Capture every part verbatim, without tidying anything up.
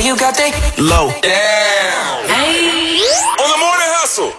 you got the low down. Hey. On the Morning Hustle.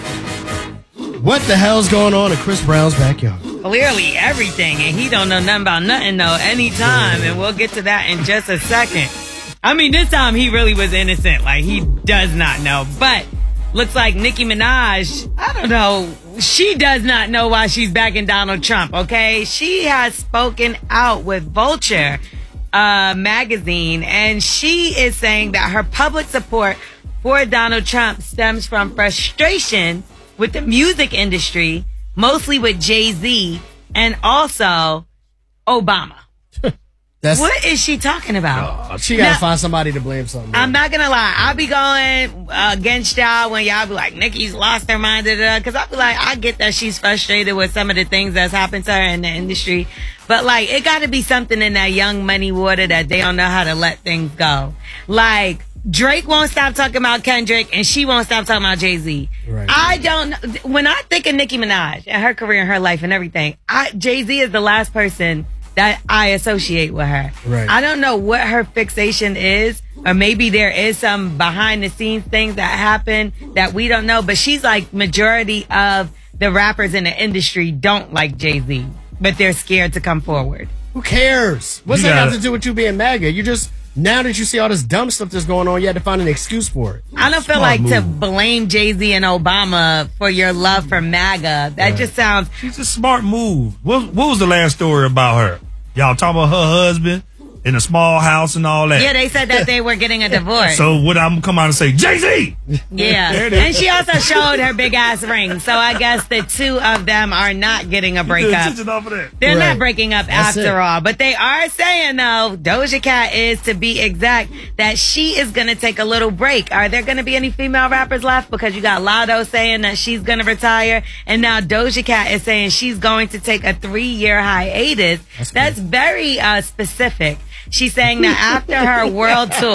What the hell's going on in Chris Brown's backyard? Clearly everything, and he don't know nothing about nothing though anytime, and we'll get to that in just a second. I mean, this time he really was innocent, like he does not know, but looks like Nicki Minaj, I don't know, she does not know why she's backing Donald Trump, okay? She has spoken out with Vulture uh, magazine, and she is saying that her public support for Donald Trump stems from frustration with the music industry, mostly with Jay-Z, and also Obama. That's, what is she talking about? Uh, she gotta now, find somebody to blame something. I'm not gonna lie. I'll be going uh, against y'all when y'all be like, Nicki's lost her mind, because I'll be like, I get that she's frustrated with some of the things that's happened to her in the industry. But, like, it gotta be something in that Young Money water that they don't know how to let things go. Like, Drake won't stop talking about Kendrick, and she won't stop talking about Jay-Z. Right. I don't know. When I think of Nicki Minaj and her career and her life and everything, I, Jay-Z is the last person that I associate with her. Right. I don't know what her fixation is, or maybe there is some behind the scenes things that happen that we don't know, but she's like majority of the rappers in the industry don't like Jay-Z, but they're scared to come forward. Who cares? What's that got to do with you being MAGA? You just, now that you see all this dumb stuff that's going on, you had to find an excuse for it. I don't feel Smart like move. to blame Jay-Z and Obama for your love for MAGA. That right. just sounds... She's a smart move. What, what was the last story about her? Y'all talking about her husband in a small house and all that? Yeah, they said that they were getting a divorce. So would I come out and say, Jay-Z? Yeah. And she also showed her big-ass ring. So I guess the two of them are not getting a breakup. They're right. not breaking up That's after it. all. But they are saying, though, Doja Cat is, to be exact, that she is going to take a little break. Are there going to be any female rappers left? Because you got Lotto saying that she's going to retire. And now Doja Cat is saying she's going to take a three-year hiatus. That's, That's very uh, specific. She's saying that after her world tour,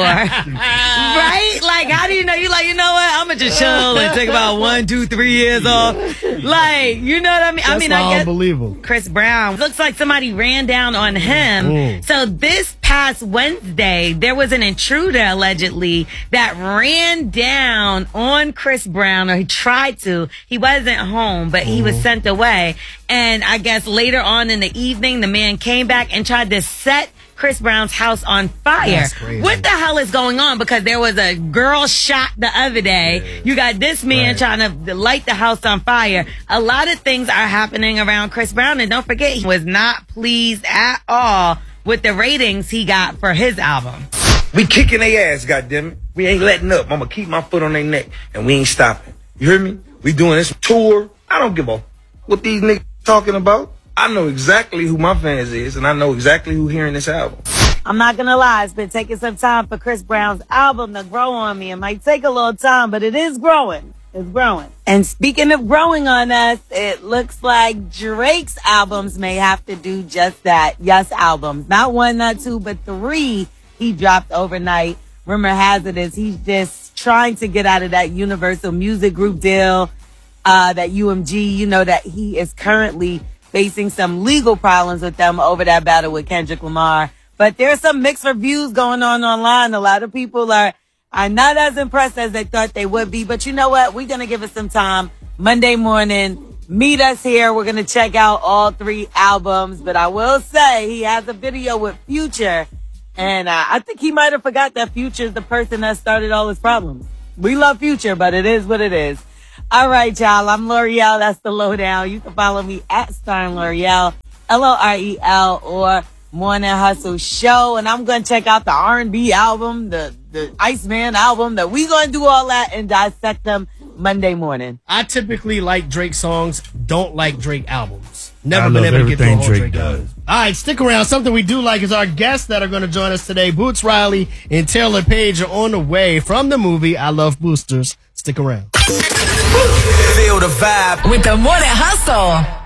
right? Like, how do you know? You like, you know what? I'm going to just chill and take about one, two, three years off. Like, you know what I mean? That's I mean, I guess unbelievable. Chris Brown looks like somebody ran down on him. Mm. So this past Wednesday, there was an intruder allegedly that ran down on Chris Brown, or he tried to. He wasn't home, but he mm. was sent away. And I guess later on in the evening, the man came back and tried to set Chris Brown's house on fire. What the hell is going on? Because there was a girl shot the other day. Yeah. You got this man right. trying to light the house on fire. A lot of things are happening around Chris Brown, and don't forget, he was not pleased at all with the ratings he got for his album. We kicking their ass, goddammit. We ain't letting up. I'm gonna keep my foot on their neck, and we ain't stopping. You hear me? We doing this tour. I don't give a what these niggas talking about. I know exactly who my fans is, and I know exactly who hearing this album. I'm not gonna lie, it's been taking some time for Chris Brown's album to grow on me. It might take a little time, but it is growing. It's growing. And speaking of growing on us, it looks like Drake's albums may have to do just that. Yes, albums. Not one, not two, but three he dropped overnight. Rumor has it is he's just trying to get out of that Universal Music Group deal, uh, that U M G, you know, that he is currently facing some legal problems with them over that battle with Kendrick Lamar. But there's some mixed reviews going on online. A lot of people are, are not as impressed as they thought they would be. But you know what? We're going to give it some time. Monday morning, meet us here. We're going to check out all three albums. But I will say he has a video with Future. And uh, I think he might have forgot that Future is the person that started all his problems. We love Future, but it is what it is. All right, y'all. I'm L'Oreal. That's the lowdown. You can follow me at Starring L'Oreal, L O R E L, or Morning Hustle Show. And I'm going to check out the R and B album, the, the Iceman album, that we going to do all that and dissect them Monday morning. I typically like Drake songs, don't like Drake albums. Never I been able to get through a whole Drake, Drake does. All right, stick around. Something we do like is our guests that are going to join us today. Boots Riley and Taylor Page are on the way from the movie I Love Boosters. Stick around. Feel the vibe with the Morning Hustle.